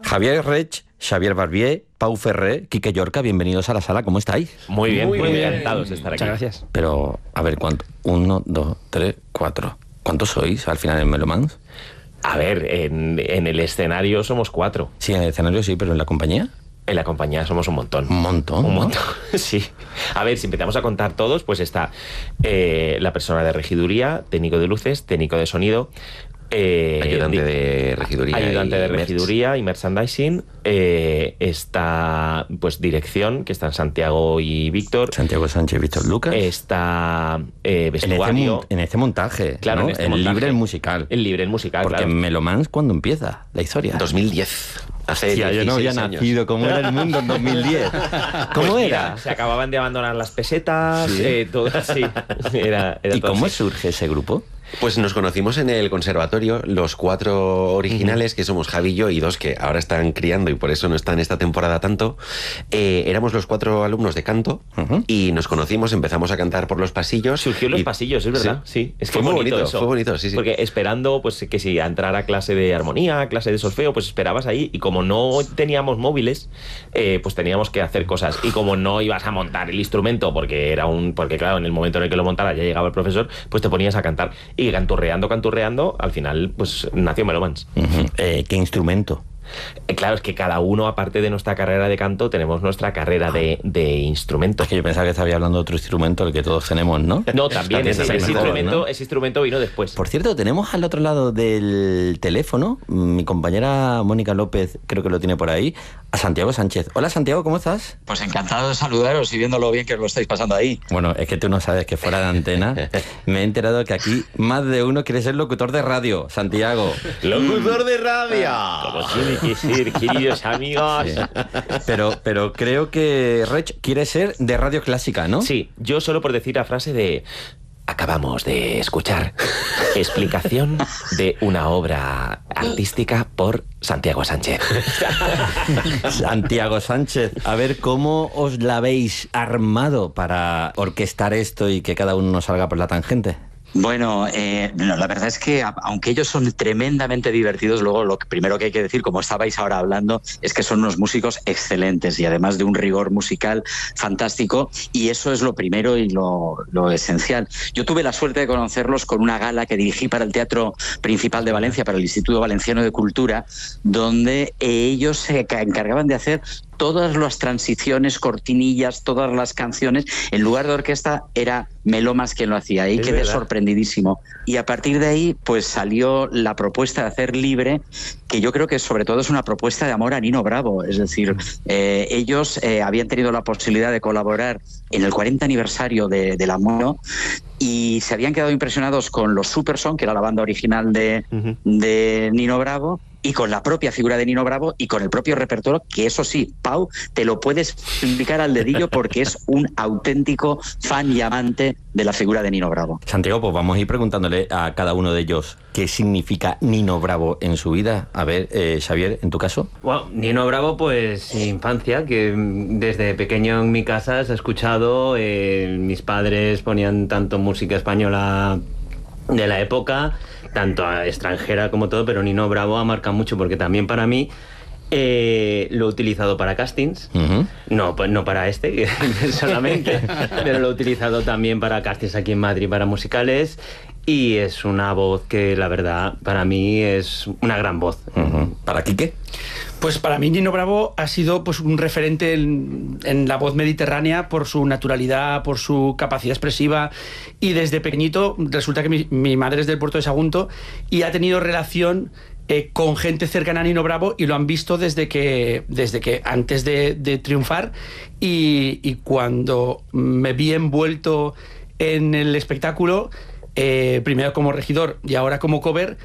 Javier Rech, Xavier Barbier, Pau Ferrer, Quique Llorca, bienvenidos a la sala, ¿cómo estáis? Muy bien, encantados de estar aquí. Muchas gracias. Pero, a ver, ¿cuánto? 1, 2, 3, 4. ¿Cuántos sois al final en Melomans? A ver, en el escenario somos 4. Sí, en el escenario sí, pero en la compañía. En la compañía somos un montón. Un montón, ¿no? Un montón, sí. A ver, si empezamos a contar todos, pues está la persona de regiduría, técnico de luces, técnico de sonido, ayudante de regiduría y merchandising, está pues dirección, que están Santiago y Víctor, Santiago Sánchez, Víctor Lucas. Está vestuario en este montaje, claro, ¿no? en este el montaje. libre, el musical. El libre, el musical, porque claro. en Melomans, ¿cuándo empieza la historia? 2010. Hace Hostia, yo no había 16 años. nacido. ¿Cómo era el mundo en 2010? ¿Cómo Pues era? mira, se acababan de abandonar las pesetas, ¿Sí? todo así. Era ¿Y todo cómo así. surge ese grupo? Pues nos conocimos en el conservatorio, los 4 originales, que somos Javi y yo, y 2 que ahora están criando y por eso no están esta temporada tanto. Éramos los 4 alumnos de canto y nos conocimos, empezamos a cantar por los pasillos. Surgió en los pasillos, es verdad. Sí. Es que fue muy bonito bonito, eso. fue bonito, sí. Porque esperando, pues que si a entrar a clase de armonía, clase de solfeo, pues esperabas ahí. Y como no teníamos móviles, pues teníamos que hacer cosas. Y como no ibas a montar el instrumento, porque claro, en el momento en el que lo montaras ya llegaba el profesor, pues te ponías a cantar. Y canturreando, al final, pues nació Melomans. ¿Qué instrumento? Claro, es que cada uno, aparte de nuestra carrera de canto, tenemos nuestra carrera de instrumento. Es que yo pensaba que estaba hablando de otro instrumento, el que todos tenemos, ¿no? No, también ese ¿no? instrumento vino después. Por cierto, tenemos al otro lado del teléfono, mi compañera Mónica López, creo que lo tiene por ahí, a Santiago Sánchez. Hola Santiago, ¿cómo estás? Pues encantado de saludaros y viendo lo bien que os lo estáis pasando ahí. Bueno, es que tú no sabes que fuera de antena me he enterado que aquí más de uno quiere ser locutor de radio, Santiago. ¡Locutor de radio! Como tiene que ser, queridos amigos. Sí. Pero creo que Rech quiere ser de radio clásica, ¿no? Sí, yo solo por decir la frase de... Acabamos de escuchar explicación de una obra artística por Santiago Sánchez. Santiago Sánchez, a ver cómo os la habéis armado para orquestar esto y que cada uno nos salga por la tangente. Bueno, la verdad es que aunque ellos son tremendamente divertidos, luego lo primero que hay que decir, como estabais ahora hablando, es que son unos músicos excelentes y además de un rigor musical fantástico, y eso es lo primero y lo esencial. Yo tuve la suerte de conocerlos con una gala que dirigí para el Teatro Principal de Valencia, para el Instituto Valenciano de Cultura, donde ellos se encargaban de hacer todas las transiciones, cortinillas, todas las canciones. En lugar de orquesta era Melomans quien lo hacía. Ahí quedé sorprendidísimo. Y a partir de ahí pues salió la propuesta de hacer libre, que yo creo que sobre todo es una propuesta de amor a Nino Bravo. Es decir, ellos habían tenido la posibilidad de colaborar en el 40 aniversario de La Mono y se habían quedado impresionados con los Superson, que era la banda original de Nino Bravo, y con la propia figura de Nino Bravo y con el propio repertorio, que eso sí, Pau, te lo puedes explicar al dedillo porque es un auténtico fan y amante de la figura de Nino Bravo. Santiago, pues vamos a ir preguntándole a cada uno de ellos qué significa Nino Bravo en su vida. A ver, Xavier, ¿en tu caso? Bueno, Nino Bravo, pues infancia, que desde pequeño en mi casa se ha escuchado, mis padres ponían tanto música española de la época, tanto extranjera como todo, pero Nino Bravo ha marcado mucho porque también para mí lo he utilizado para castings, no para este solamente, pero lo he utilizado también para castings aquí en Madrid, para musicales, y es una voz que la verdad para mí es una gran voz. ¿Para Quique? Pues para mí Nino Bravo ha sido pues un referente en la voz mediterránea por su naturalidad, por su capacidad expresiva, y desde pequeñito resulta que mi madre es del Puerto de Sagunto y ha tenido relación con gente cercana a Nino Bravo y lo han visto desde que antes de triunfar, y cuando me vi envuelto en el espectáculo, primero como regidor y ahora como cover,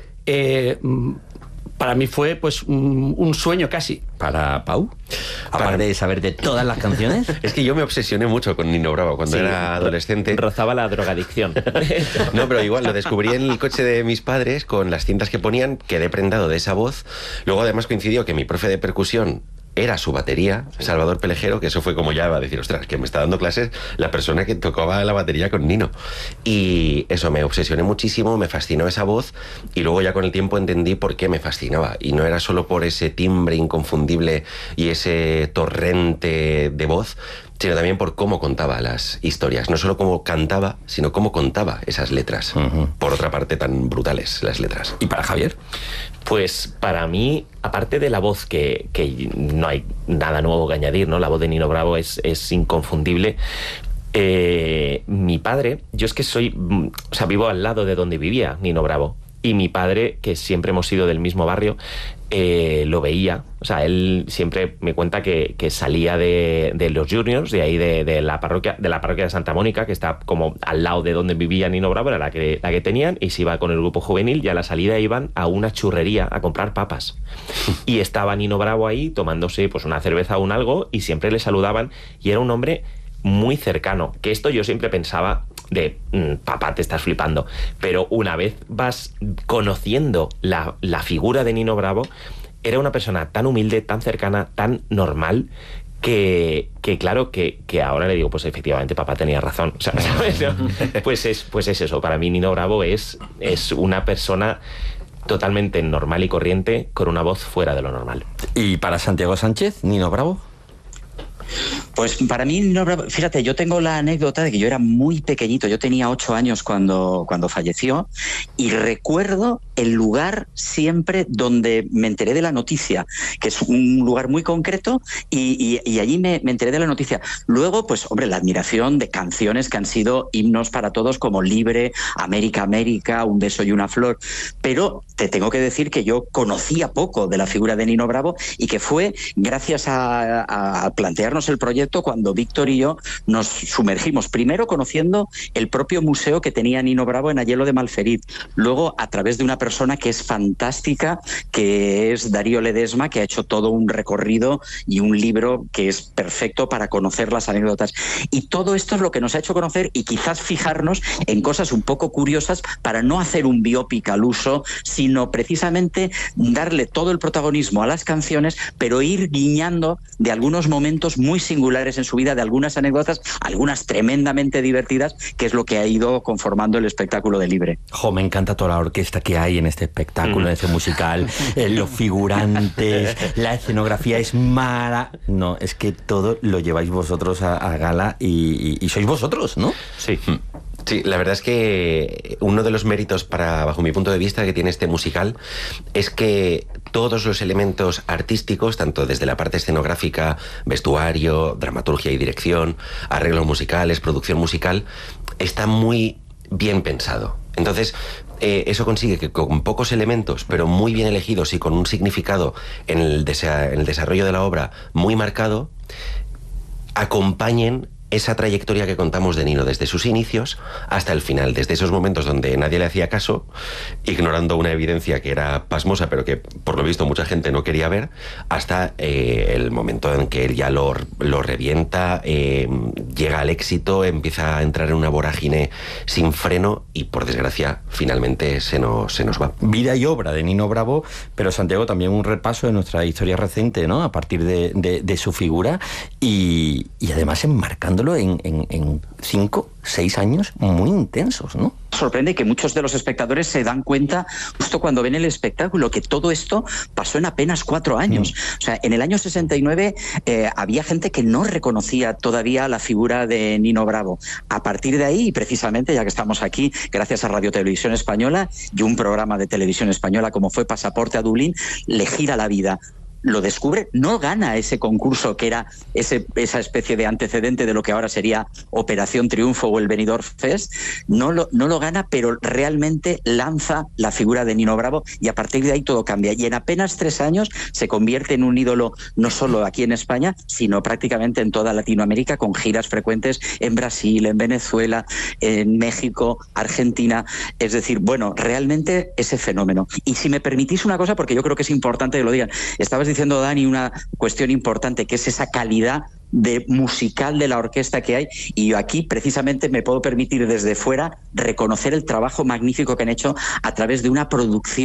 para mí fue pues un sueño casi. ¿Para Pau? Aparte de saber de todas las canciones. Es que yo me obsesioné mucho con Nino Bravo cuando era adolescente. Rozaba la drogadicción. No, pero igual lo descubrí en el coche de mis padres con las cintas que ponían, quedé prendado de esa voz. Luego además coincidió que mi profe de percusión era su batería, Salvador Pelejero, que eso fue como ya va a decir, ostras, que me está dando clases la persona que tocaba la batería con Nino. Y eso, me obsesioné muchísimo, me fascinó esa voz, y luego ya con el tiempo entendí por qué me fascinaba. Y no era solo por ese timbre inconfundible y ese torrente de voz, sino también por cómo contaba las historias. No solo cómo cantaba, sino cómo contaba esas letras. Por otra parte, tan brutales las letras. ¿Y para Javier? Pues para mí, aparte de la voz, que no hay nada nuevo que añadir, ¿no? La voz de Nino Bravo es inconfundible. Mi padre, yo es que vivo al lado de donde vivía Nino Bravo. Y mi padre, que siempre hemos sido del mismo barrio, lo veía. O sea, él siempre me cuenta que salía de los juniors, de ahí de la parroquia de Santa Mónica, que está como al lado de donde vivía Nino Bravo, era la que tenían, y se iba con el grupo juvenil, y a la salida iban a una churrería a comprar papas. Y estaba Nino Bravo ahí tomándose pues una cerveza o un algo, y siempre le saludaban, y era un hombre muy cercano, que esto yo siempre pensaba de papá, te estás flipando, pero una vez vas conociendo la figura de Nino Bravo, era una persona tan humilde, tan cercana, tan normal, que claro, que ahora le digo, pues efectivamente papá tenía razón. O sea, ¿sabes? Pues es eso, para mí Nino Bravo es una persona totalmente normal y corriente, con una voz fuera de lo normal. ¿Y para Santiago Sánchez, Nino Bravo? Pues para mí, no, fíjate, yo tengo la anécdota de que yo era muy pequeñito, yo tenía 8 años cuando falleció, y recuerdo el lugar siempre donde me enteré de la noticia, que es un lugar muy concreto, y allí me enteré de la noticia. Luego, pues hombre, la admiración de canciones que han sido himnos para todos, como Libre, América, América, Un beso y una flor, pero te tengo que decir que yo conocía poco de la figura de Nino Bravo, y que fue gracias a plantearnos el proyecto cuando Víctor y yo nos sumergimos, primero conociendo el propio museo que tenía Nino Bravo en Ayelo de Malferit, luego a través de una persona que es fantástica, que es Darío Ledesma, que ha hecho todo un recorrido y un libro que es perfecto para conocer las anécdotas. Y todo esto es lo que nos ha hecho conocer y quizás fijarnos en cosas un poco curiosas, para no hacer un biopic al uso, sino precisamente darle todo el protagonismo a las canciones, pero ir guiñando de algunos momentos muy singulares en su vida, de algunas anécdotas, algunas tremendamente divertidas, que es lo que ha ido conformando el espectáculo de Libre. Jo, me encanta toda la orquesta que hay en este espectáculo, en este musical, los figurantes, la escenografía es mala. No, es que todo lo lleváis vosotros a gala y sois vosotros, ¿no? Sí. Sí, la verdad es que uno de los méritos, bajo mi punto de vista, que tiene este musical es que todos los elementos artísticos, tanto desde la parte escenográfica, vestuario, dramaturgia y dirección, arreglos musicales, producción musical, está muy bien pensado. Entonces, eso consigue que con pocos elementos, pero muy bien elegidos y con un significado en el desarrollo de la obra muy marcado, acompañen esa trayectoria que contamos de Nino desde sus inicios hasta el final, desde esos momentos donde nadie le hacía caso, ignorando una evidencia que era pasmosa, pero que por lo visto mucha gente no quería ver, hasta el momento en que él ya lo revienta, llega al éxito, empieza a entrar en una vorágine sin freno y, por desgracia, finalmente se nos va. Vida y obra de Nino Bravo, pero Santiago, también un repaso de nuestra historia reciente, ¿no? A partir de su figura y además enmarcando en 5, 6 años muy intensos, ¿no? Sorprende que muchos de los espectadores se dan cuenta justo cuando ven el espectáculo que todo esto pasó en apenas 4 años. O sea, en el año 69 había gente que no reconocía todavía la figura de Nino Bravo. A partir de ahí, y precisamente ya que estamos aquí, gracias a Radio Televisión Española y un programa de televisión española como fue Pasaporte a Dublín, le gira la vida. Lo descubre, no gana ese concurso que era esa especie de antecedente de lo que ahora sería Operación Triunfo o el Benidorm Fest, no lo gana, pero realmente lanza la figura de Nino Bravo y a partir de ahí todo cambia. Y en apenas 3 años se convierte en un ídolo no solo aquí en España, sino prácticamente en toda Latinoamérica, con giras frecuentes en Brasil, en Venezuela, en México, Argentina. Es decir, bueno, realmente ese fenómeno. Y si me permitís una cosa, porque yo creo que es importante que lo digan, estabas diciendo, Dani, una cuestión importante, que es esa calidad de musical de la orquesta que hay, y yo aquí precisamente me puedo permitir desde fuera reconocer el trabajo magnífico que han hecho a través de una producción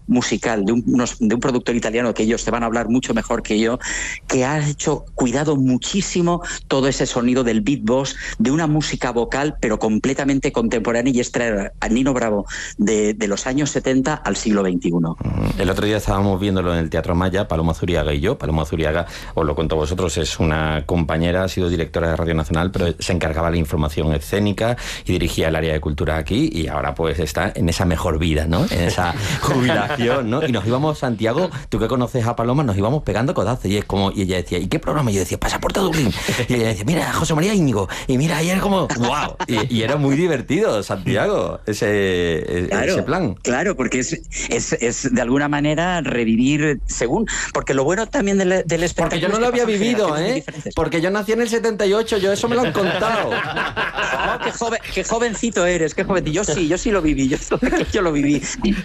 musical de un productor italiano, que ellos te van a hablar mucho mejor que yo, que ha cuidado muchísimo todo ese sonido del beatbox, de una música vocal, pero completamente contemporánea, y extraer a Nino Bravo de los años 70 al siglo XXI. El otro día estábamos viéndolo en el Teatro Maya, Paloma Zuriaga y yo. Paloma Zuriaga, os lo cuento a vosotros, es una compañera, ha sido directora de Radio Nacional, pero se encargaba de la información escénica y dirigía el área de cultura aquí, y ahora pues está en esa mejor vida, ¿no? En esa jubilación, ¿no? Y nos íbamos, Santiago, tú que conoces a Paloma, nos íbamos pegando codazos, y ella decía, ¿y qué programa? Y yo decía, Pasaporte a Dublín. Y ella decía, mira, José María Íñigo, y mira, ayer como, ¡wow! Y era muy divertido, Santiago, ese plan. Claro, porque es de alguna manera revivir porque lo bueno también del espectáculo... Porque yo no lo había vivido, porque yo nací en el 78, yo eso me lo han contado. Oh, qué jovencito eres, qué jovencito. Yo sí lo viví, yo lo viví.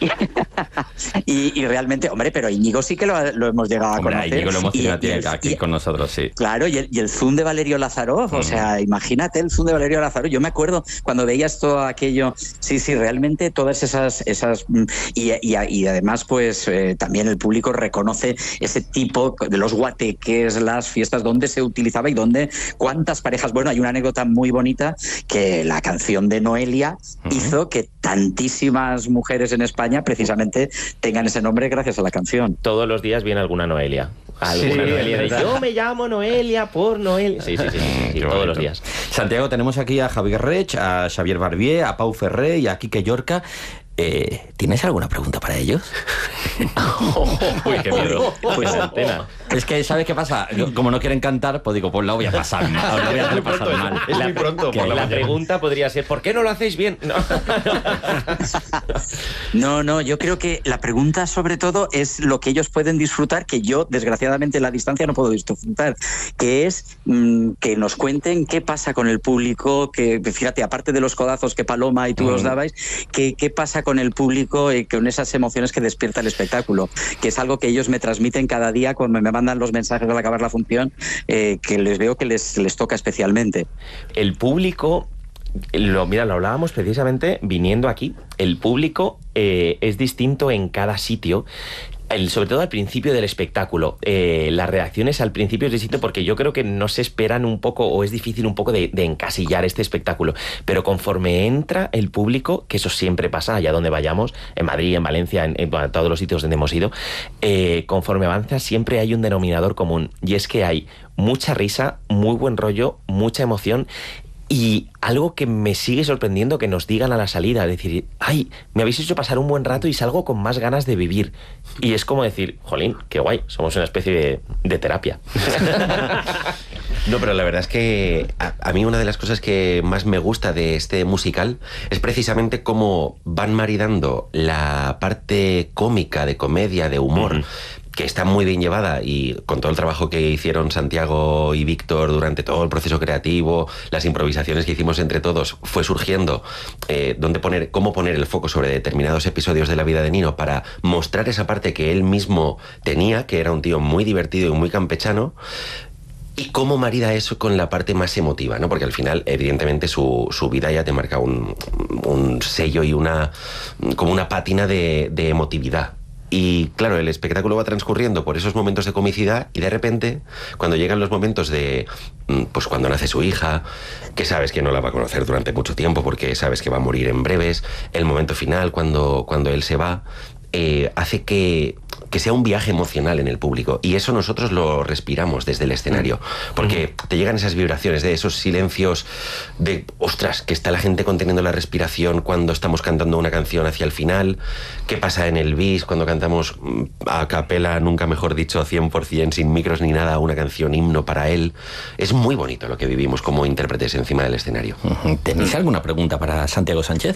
Y realmente, hombre, pero Íñigo sí que lo hemos llegado a conocer. Íñigo lo hemos tenido aquí con nosotros, sí. Claro, y el Zoom de Valerio Lázaro, o sea, imagínate el Zoom de Valerio Lázaro. Yo me acuerdo cuando veías todo aquello, sí, realmente todas esas y además, pues también el público reconoce ese tipo de los guateques, las fiestas, donde se utilizaba y cuántas parejas. Bueno, hay una anécdota muy bonita, que la canción de Noelia hizo que tantísimas mujeres en España precisamente tengan ese nombre gracias a la canción. Todos los días viene alguna Noelia. Noelia de, yo me llamo Noelia por Noelia. Sí, todos los días. Santiago, tenemos aquí a Javier Rech, a Xavier Barbier, a Pau Ferrer y a Quique Llorca. ¿Tienes alguna pregunta para ellos? Uy, qué miedo. Pues antena. Es que, ¿sabes qué pasa? Como no quieren cantar, pues digo, pues la voy a pasar mal. La voy a hacer pasar mal. Es muy pronto. La pregunta podría ser, ¿por qué no lo hacéis bien? No, yo creo que la pregunta sobre todo es lo que ellos pueden disfrutar, que yo, desgraciadamente, en la distancia no puedo disfrutar, que es que nos cuenten qué pasa con el público, que fíjate, aparte de los codazos que Paloma y tú os dabais, qué pasa con el público y con esas emociones que despierta el espectáculo, que es algo que ellos me transmiten cada día cuando me mandan los mensajes al acabar la función, que les veo que les toca especialmente. El público, lo hablábamos precisamente viniendo aquí, el público es distinto en cada sitio. Sobre todo al principio del espectáculo, las reacciones al principio es distinto, porque yo creo que no se esperan un poco, o es difícil un poco de encasillar este espectáculo, pero conforme entra el público, que eso siempre pasa allá donde vayamos, en Madrid, en Valencia, en todos los sitios donde hemos ido, conforme avanza siempre hay un denominador común, y es que hay mucha risa, muy buen rollo, mucha emoción. Y algo que me sigue sorprendiendo, que nos digan a la salida, decir, ay, me habéis hecho pasar un buen rato y salgo con más ganas de vivir. Y es como decir, jolín, qué guay, somos una especie de terapia. No, pero la verdad es que a mí una de las cosas que más me gusta de este musical es precisamente cómo van maridando la parte cómica, de comedia, de humor, que está muy bien llevada, y con todo el trabajo que hicieron Santiago y Víctor durante todo el proceso creativo, las improvisaciones que hicimos entre todos, fue surgiendo cómo poner el foco sobre determinados episodios de la vida de Nino para mostrar esa parte que él mismo tenía, que era un tío muy divertido y muy campechano. Y cómo marida eso con la parte más emotiva, ¿no? Porque al final, evidentemente, su vida ya te marca un sello y como una pátina de emotividad. Y claro, el espectáculo va transcurriendo por esos momentos de comicidad, y de repente, cuando llegan los momentos de, pues cuando nace su hija, que sabes que no la va a conocer durante mucho tiempo porque sabes que va a morir en breves, el momento final, cuando él se va, hace que sea un viaje emocional en el público, y eso nosotros lo respiramos desde el escenario, porque te llegan esas vibraciones de esos silencios de, ostras, que está la gente conteniendo la respiración cuando estamos cantando una canción hacia el final, qué pasa en el bis cuando cantamos a capela, nunca mejor dicho, 100%, sin micros ni nada, una canción himno para él. Es muy bonito lo que vivimos como intérpretes encima del escenario. ¿Tenéis alguna pregunta para Santiago Sánchez?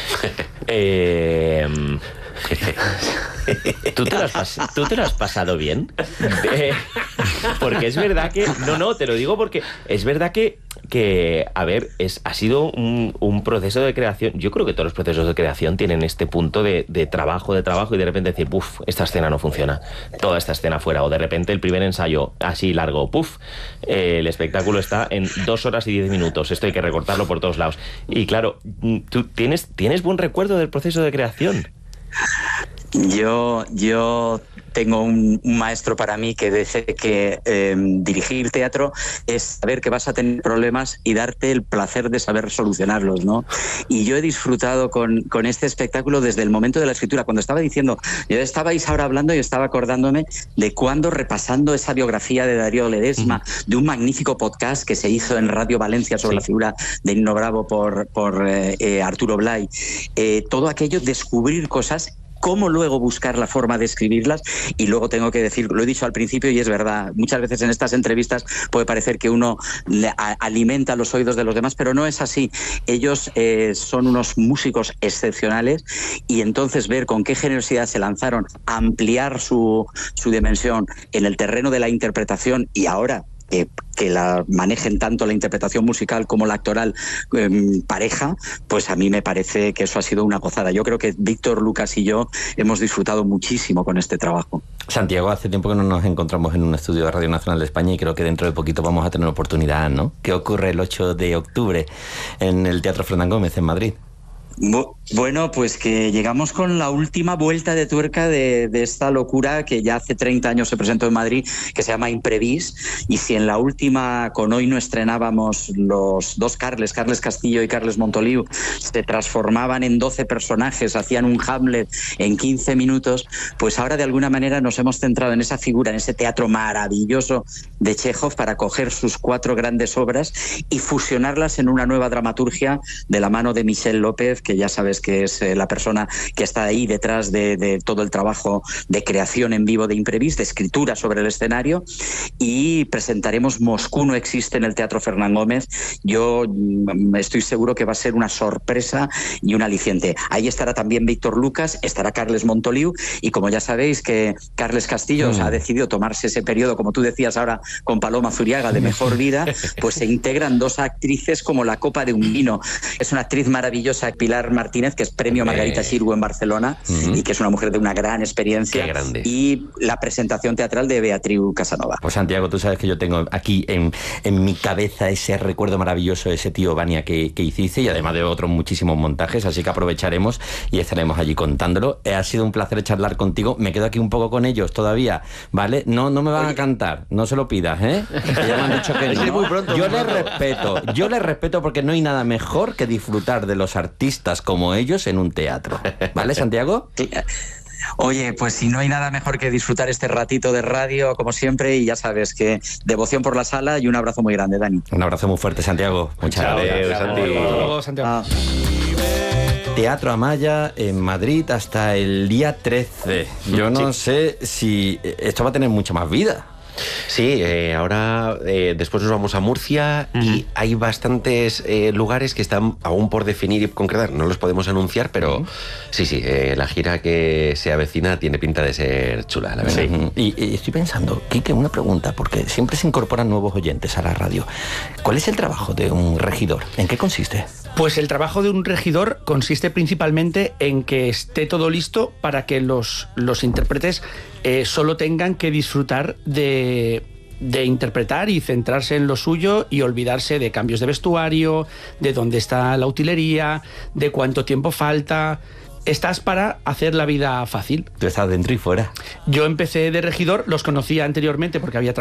¿Tú te lo has pasado bien? Porque es verdad que... No, te lo digo porque es verdad que a ver, ha sido un proceso de creación. Yo creo que todos los procesos de creación tienen este punto de trabajo, y de repente decir, puf, esta escena no funciona, toda esta escena fuera, o de repente el primer ensayo así largo, puf, el espectáculo está en 2 horas y 10 minutos, esto hay que recortarlo por todos lados. Y claro, ¿tú tienes buen recuerdo del proceso de creación? Yo tengo un maestro para mí que dice que dirigir teatro es saber que vas a tener problemas y darte el placer de saber solucionarlos, ¿no? Y yo he disfrutado con este espectáculo desde el momento de la escritura. Cuando estaba diciendo, yo estabais ahora hablando y estaba acordándome de cuando, repasando esa biografía de Darío Ledesma, de un magnífico podcast que se hizo en Radio Valencia sobre la figura de Nino Bravo por Arturo Blay, todo aquello, descubrir cosas, cómo luego buscar la forma de escribirlas. Y luego tengo que decir, lo he dicho al principio y es verdad, muchas veces en estas entrevistas puede parecer que uno alimenta los oídos de los demás, pero no es así. Ellos son unos músicos excepcionales, y entonces ver con qué generosidad se lanzaron a ampliar su dimensión en el terreno de la interpretación, y ahora que la manejen tanto la interpretación musical como la actoral pareja, pues a mí me parece que eso ha sido una gozada. Yo creo que Víctor, Lucas y yo hemos disfrutado muchísimo con este trabajo. Santiago, hace tiempo que no nos encontramos en un estudio de Radio Nacional de España y creo que dentro de poquito vamos a tener oportunidad, ¿no? ¿Qué ocurre el 8 de octubre en el Teatro Fernán Gómez en Madrid? Bueno, pues que llegamos con la última vuelta de tuerca de esta locura que ya hace 30 años se presentó en Madrid, que se llama Imprevis, y si en la última, con Hoy no estrenábamos, los dos Carles Castillo y Carles Montoliu, se transformaban en 12 personajes, hacían un Hamlet en 15 minutos, pues ahora de alguna manera nos hemos centrado en esa figura, en ese teatro maravilloso de Chekhov, para coger sus 4 grandes obras y fusionarlas en una nueva dramaturgia de la mano de Michel López, que ya sabes que es la persona que está ahí detrás de todo el trabajo de creación en vivo de Imprevis, de escritura sobre el escenario, y presentaremos Moscú no existe en el Teatro Fernán Gómez. Yo estoy seguro que va a ser una sorpresa y un aliciente. Ahí estará también Víctor Lucas, estará Carles Montoliu, y como ya sabéis que Carles Castillo ha decidido tomarse ese periodo, como tú decías ahora con Paloma Zuriaga, de mejor vida, pues se integran 2 actrices como la copa de un vino. Es una actriz maravillosa, Pilar Martínez, que es premio Margarita Xirgu en Barcelona, y que es una mujer de una gran experiencia. Qué grande. Y la presentación teatral de Beatriz Casanova. Pues Santiago, tú sabes que yo tengo aquí en mi cabeza ese recuerdo maravilloso de ese tío Vania que hiciste, y además de otros muchísimos montajes, así que aprovecharemos y estaremos allí contándolo. Ha sido un placer charlar contigo. Me quedo aquí un poco con ellos todavía, ¿vale? No me van a cantar, no se lo pidas, ¿eh? Ya me han dicho que no. Muy pronto, Yo les respeto porque no hay nada mejor que disfrutar de los artistas como ellos en un teatro. ¿Vale, Santiago? Oye, pues si no hay nada mejor que disfrutar este ratito de radio, como siempre, y ya sabes que devoción por la sala y un abrazo muy grande, Dani. Un abrazo muy fuerte, Santiago. Muchas gracias. Santiago. Teatro Amaya en Madrid hasta el día 13. Yo no sé si esto va a tener mucha más vida. Sí, ahora después nos vamos a Murcia y hay bastantes lugares que están aún por definir y concretar. No los podemos anunciar, pero sí, la gira que se avecina tiene pinta de ser chula, la verdad. Sí. Y estoy pensando, Quique, una pregunta, porque siempre se incorporan nuevos oyentes a la radio. ¿Cuál es el trabajo de un regidor? ¿En qué consiste? Pues el trabajo de un regidor consiste principalmente en que esté todo listo para que los intérpretes solo tengan que disfrutar de interpretar y centrarse en lo suyo y olvidarse de cambios de vestuario, de dónde está la utilería, de cuánto tiempo falta. Estás para hacer la vida fácil. Tú estás dentro y fuera. Yo empecé de regidor, los conocía anteriormente porque había trabajado